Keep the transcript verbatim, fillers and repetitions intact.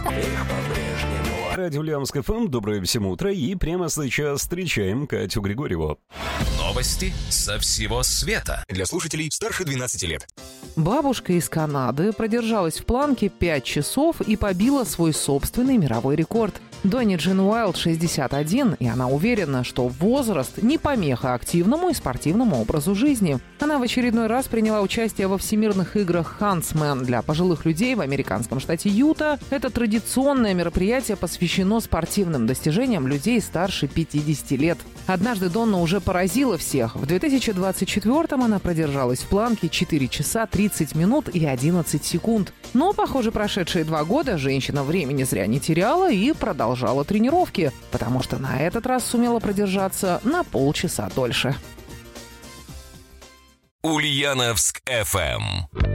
Радио Ульяновск эф эм, доброе всем утро, и прямо сейчас встречаем Катю Григорьеву. Новости со всего света для слушателей старше двенадцати лет. Бабушка из Канады продержалась в планке пять часов и побила свой собственный мировой рекорд. Донни Джин Уайлд шестьдесят один, и она уверена, что возраст не помеха активному и спортивному образу жизни. Она в очередной раз приняла участие во всемирных играх «Хантсмен» для пожилых людей в американском штате Юта. Это традиционное мероприятие посвящено спортивным достижениям людей старше пятидесяти лет. Однажды Донна уже поразила всех. В две тысячи двадцать четвёртом она продержалась в планке четыре часа тридцать минут и одиннадцать секунд. Но, похоже, прошедшие два года женщина времени зря не теряла и продолжала тренировки, потому что на этот раз сумела продержаться на полчаса дольше. Ульяновск эф эм.